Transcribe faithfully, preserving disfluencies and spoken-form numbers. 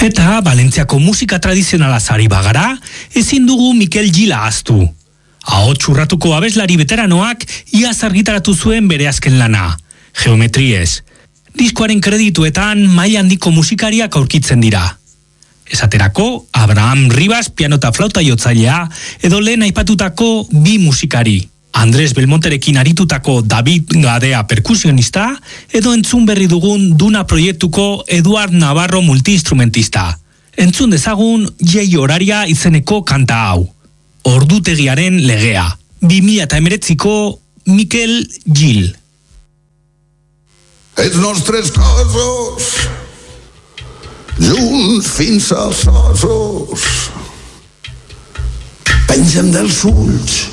Eta Valentziako musika tradizionala zari bagara, ezin dugu Mikel Gila ahaztu. Ahots urratuko abeslari veteranoak iaz argitaratu zuen bere azken lana, Geometries. Diskoaren kredituetan maila handiko musikariak aurkitzen dira. Esaterako, Abraham Rivas piano eta flauta jotzailea, edo lehen aipatutako bi musikari. Andres Belmonterekin aritutako David Gadea perkusionista, edo entzun berri dugun Duna proiektuko Eduard Navarro multiinstrumentista. Entzun dezagun Jai Horaria izeneko kanta hau. Ordutegiaren legea. bi mila hemeretziko Mikel Gil. Els nostres cossos, junts fins als ossos, pengen dels ulls